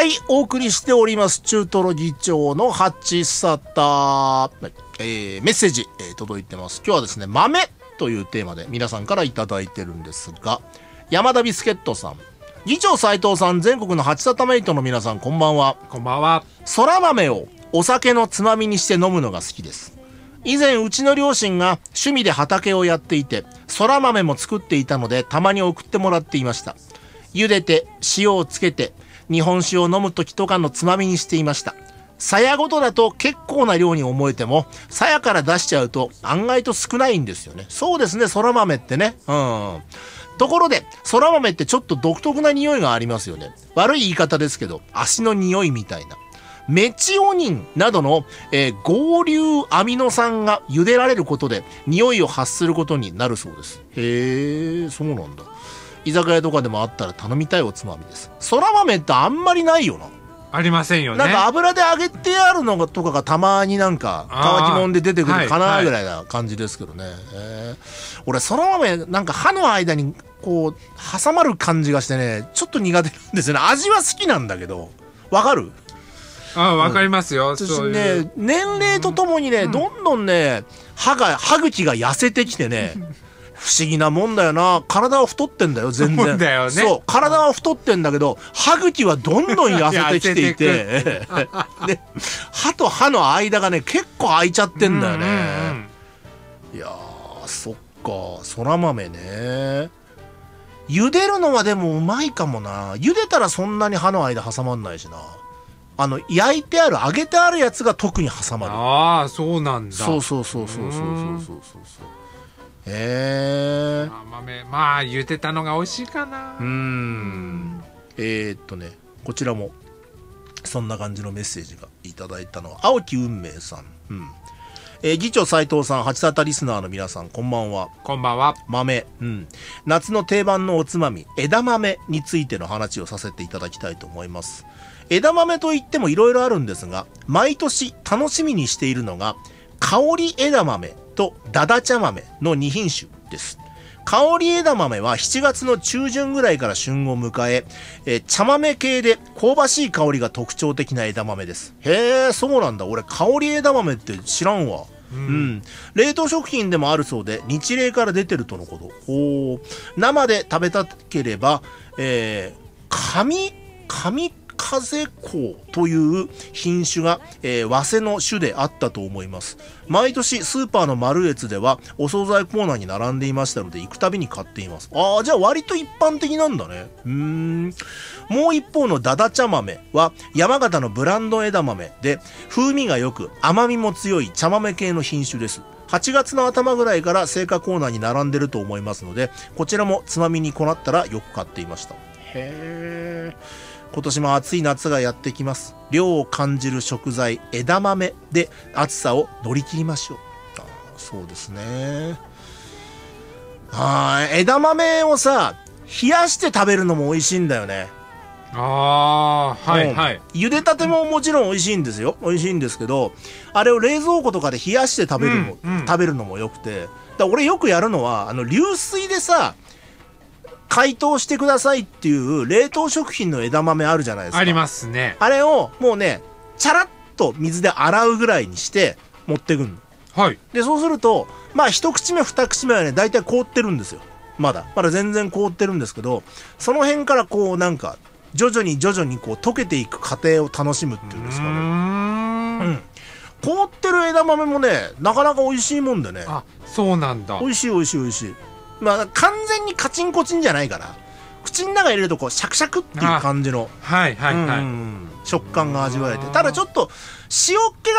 はい、お送りしております。中トロ議長のハチサタ、メッセージ、届いてます。今日はですね、豆というテーマで皆さんからいただいてるんですが、山田ビスケットさん、議長斉藤さん、全国のハチサタメイトの皆さん、こんばんは。 こんばんは。 そら豆をお酒のつまみにして飲むのが好きです。以前うちの両親が趣味で畑をやっていて、そら豆も作っていたので、たまに送ってもらっていました。茹でて塩をつけて日本酒を飲む時とかのつまみにしていました。鞘ごとだと結構な量に思えても、鞘から出しちゃうと案外と少ないんですよね。そうですね、そら豆ってね。ところで、そら豆ってちょっと独特な匂いがありますよね。悪い言い方ですけど、足の匂いみたいな。メチオニンなどの、合流アミノ酸が茹でられることで匂いを発することになるそうです。へえ、そうなんだ。居酒屋とかでもあったら頼みたいおつまみです。そら豆ってあんまりないよな。 ありませんよね。 なんか油で揚げてあるのとかがたまになんか乾きもんで出てくるかなぐらいな感じですけどね。俺そら豆なんか歯の間にこう挟まる感じがしてね、ちょっと苦手なんですよね。味は好きなんだけど、わかる？ わかりますよ。 私ね、年齢とともにね、どんどんね、歯茎が痩せてきてね、不思議なもんだよな。体は太ってんだよ、全然。 そうだよね。 そう、体は太ってんだけど、歯茎はどんどん痩せてきていて、で、歯と歯の間がね、結構空いちゃってんだよね。いやー、そっか、そら豆ね。茹でるのはでもうまいかもな。茹でたらそんなに歯の間挟まんないしな。焼いてある、揚げてあるやつが特に挟まる。 ああ、そうなんだ。 そう。 豆、まあ茹でたのが美味しいかな。 こちらもそんな感じのメッセージがいただいたのは青木運命さん。議長斉藤さん、ハチサタリスナーの皆さん、こんばんは。 こんばんは。 豆、夏の定番のおつまみ枝豆についての話をさせていただきたいと思います。枝豆といってもいろいろあるんですが、毎年楽しみにしているのが香り枝豆とだだちゃ豆の2品種です。香り枝豆は7月の中旬ぐらいから旬を迎え、茶豆系で香ばしい香りが特徴的な枝豆です。へー、そうなんだ。俺香り枝豆って知らんわ。冷凍食品でもあるそうで、日例から出てるとのこと。生で食べたければ、神風香という品種が、早生の種であったと思います。毎年スーパーのマルエツではお惣菜コーナーに並んでいましたので、行くたびに買っています。じゃあ割と一般的なんだね。もう一方のだだちゃ豆は山形のブランド枝豆で、風味が良く甘みも強い茶豆系の品種です。8月の頭ぐらいから青果コーナーに並んでると思いますので、こちらもつまみにこなったらよく買っていました。へー、今年も暑い夏がやってきます。涼を感じる食材枝豆で暑さを乗り切りましょう。そうですね。枝豆をさ、冷やして食べるのも美味しいんだよね。茹でたてももちろん美味しいんですよ。美味しいんですけど、あれを冷蔵庫とかで冷やして食べるのもよくて、俺よくやるのは流水でさ、解凍してくださいっていう冷凍食品の枝豆あるじゃないですか。 ありますね。 あれをもうね、チャラッと水で洗うぐらいにして持ってくるの。 はい。 で、そうすると、まあ一口目二口目はね、大体凍ってるんですよ。まだ全然凍ってるんですけど、その辺からこうなんか、徐々にこう溶けていく過程を楽しむっていうんですかね。凍ってる枝豆もね、なかなか美味しいもんでね。 そうなんだ。 美味しい。まあ完全にカチンコチンじゃないから、口の中入れるとこうシャクシャクっていう感じの食感が味わえて、ただちょっと塩っ気が